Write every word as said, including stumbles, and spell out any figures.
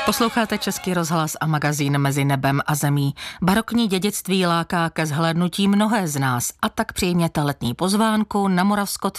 Posloucháte Český rozhlas a magazín Mezi nebem a zemí. Barokní dědictví láká ke zhlédnutí mnohé z nás, a tak přijměte letní pozvánku na Moravsko